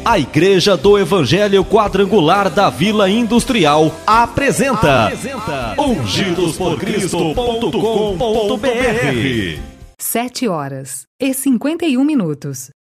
A Igreja do Evangelho Quadrangular da Vila Industrial apresenta ungidosporcristo.com.br. 7h51.